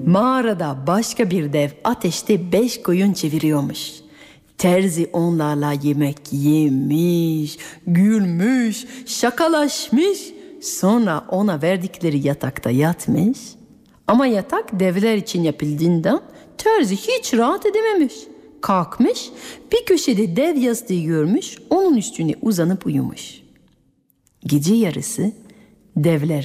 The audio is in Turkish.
Mağarada başka bir dev ateşte 5 koyun çeviriyormuş. Terzi onlarla yemek yemiş, gülmüş, şakalaşmış. Sonra ona verdikleri yatakta yatmış. Ama yatak devler için yapıldığından terzi hiç rahat edememiş. Kalkmış, bir köşede dev yastığı görmüş, onun üstüne uzanıp uyumuş. Gece yarısı devler